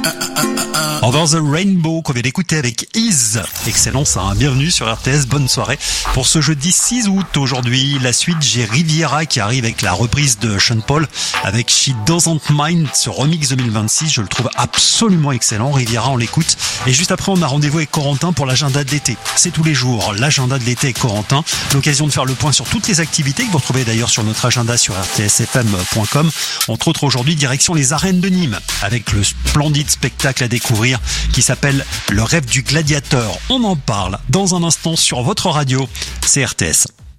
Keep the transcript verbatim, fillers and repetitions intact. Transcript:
Over the Rainbow qu'on vient d'écouter avec Is. Excellent ça, hein. Bienvenue sur R T S, bonne soirée. Pour ce jeudi six août aujourd'hui, la suite, j'ai Riviera qui arrive avec la reprise de Sean Paul avec She Doesn't Mind, ce remix deux mille vingt-six, je le trouve absolument excellent. Riviera, on l'écoute. Et juste après, on a rendez-vous avec Corentin pour l'agenda de l'été. C'est tous les jours, l'agenda de l'été avec Corentin. L'occasion de faire le point sur toutes les activités que vous retrouvez d'ailleurs sur notre agenda sur r t s f m point com. Entre autres aujourd'hui, direction les arènes de Nîmes avec le splendide spectacle à découvrir qui s'appelle Le rêve du gladiateur. On en parle dans un instant sur votre radio, c'est R T S.